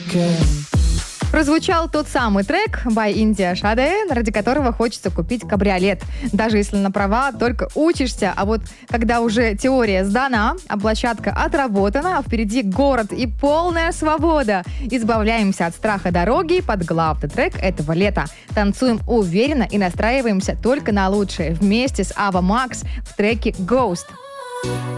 Прозвучал тот самый трек by India Sade, ради которого хочется купить кабриолет. Даже если на права только учишься, а вот когда уже теория сдана, а площадка отработана, а впереди город и полная свобода. Избавляемся от страха дороги под главный трек этого лета. Танцуем уверенно и настраиваемся только на лучшее вместе с Ava Max в треке Ghost.